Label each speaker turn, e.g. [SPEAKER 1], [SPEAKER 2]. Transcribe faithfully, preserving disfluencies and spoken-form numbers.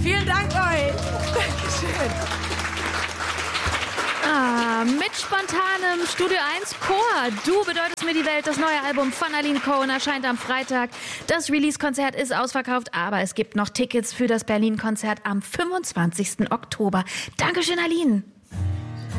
[SPEAKER 1] Vielen Dank euch. Dankeschön.
[SPEAKER 2] Ah, mit spontanem Studio eins Chor. Du bedeutest mir die Welt. Das neue Album von Aline Cohen erscheint am Freitag. Das Release-Konzert ist ausverkauft, aber es gibt noch Tickets für das Berlin-Konzert am fünfundzwanzigsten Oktober. Dankeschön, Aline.